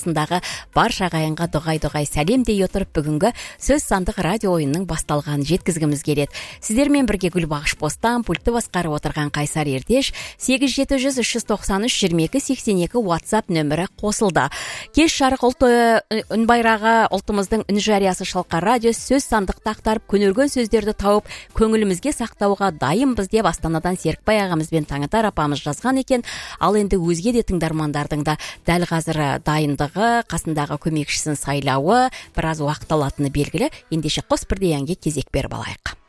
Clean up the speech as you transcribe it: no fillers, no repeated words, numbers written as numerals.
қаласындағы барша ағайынға дұғай сәлем дей отырып, бүгінгі сөз сандық радио ойынның басталғанын жеткізгіміз келеді. Сіздермен бірге Гүлбағыш Бостан, пультті басқарып отырған Қайсар Ертеш, 8700-393-2282 WhatsApp нөмірі қосылды. Кеш жарық ұлт үн байрағы, ұлтымыздың үн жариясы Шалқар радио сөз сандықты ақтарып, көнерген сөздерді тауып, көңілімізге сақтауға дайынбыз деп Астанадан Серікбай ағамыз бен Таңатар апамыз жазған екен. Ал енді өзге де тыңдармандардың да дәл қазір дайындығы, қасындағы көмекшісін сайлауы біраз уақыт алатыны белгілі. Ендеше қос бірдей әнге кезек беріп алайық.